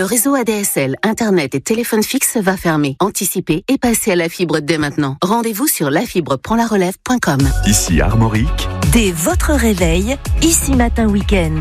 réseau ADSL, Internet et téléphone fixe va fermer. Anticipez et passez à la fibre dès maintenant. Rendez-vous sur lafibre.relève.com. Ici Armorique. Dès votre réveil, ici Matin Week-end.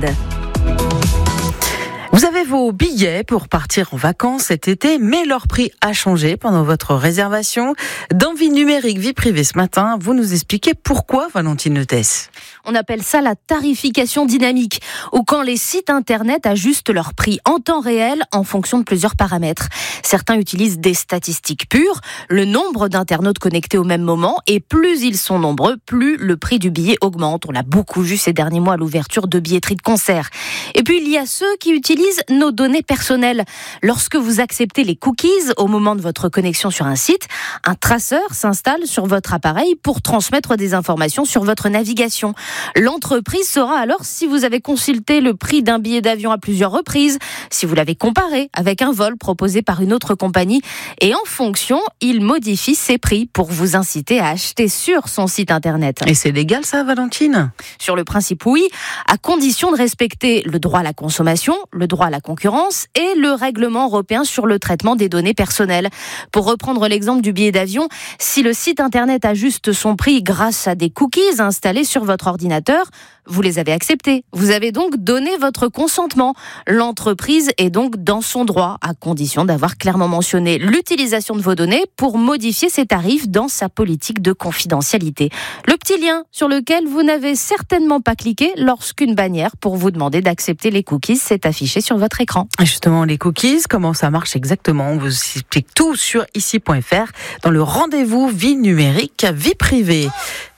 Vous avez vos billets pour partir en vacances cet été, mais leur prix a changé pendant votre réservation. Dans Vie numérique, vie privée ce matin, vous nous expliquez pourquoi, Valentine Leutès. On appelle ça la tarification dynamique, ou quand les sites internet ajustent leur prix en temps réel en fonction de plusieurs paramètres. Certains utilisent des statistiques pures, le nombre d'internautes connectés au même moment, et plus ils sont nombreux, plus le prix du billet augmente. On l'a beaucoup vu ces derniers mois à l'ouverture de billetteries de concerts. Et puis il y a ceux qui utilisent nos données personnelles. Lorsque vous acceptez les cookies au moment de votre connexion sur un site, un traceur s'installe sur votre appareil pour transmettre des informations sur votre navigation. L'entreprise saura alors si vous avez consulté le prix d'un billet d'avion à plusieurs reprises, si vous l'avez comparé avec un vol proposé par une autre compagnie, et en fonction, il modifie ses prix pour vous inciter à acheter sur son site internet. Et c'est légal ça, Valentine ? Sur le principe, oui, à condition de respecter le droit à la consommation, le droit à la concurrence et le règlement européen sur le traitement des données personnelles. Pour reprendre l'exemple du billet d'avion, si le site internet ajuste son prix grâce à des cookies installés sur votre ordinateur, vous les avez acceptés. Vous avez donc donné votre consentement. L'entreprise est donc dans son droit, à condition d'avoir clairement mentionné l'utilisation de vos données pour modifier ses tarifs dans sa politique de confidentialité. Le petit lien sur lequel vous n'avez certainement pas cliqué lorsqu'une bannière pour vous demander d'accepter les cookies s'est affichée sur votre écran. Justement, les cookies, comment ça marche exactement ? On vous explique tout sur ici.fr dans le rendez-vous vie numérique, vie privée.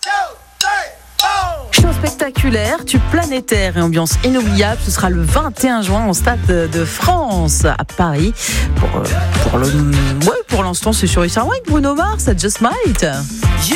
Show spectaculaire, tube planétaire et ambiance inoubliable. Ce sera le 21 juin au Stade de France à Paris. Pour l'instant, c'est sur Bruno Mars, Just Might.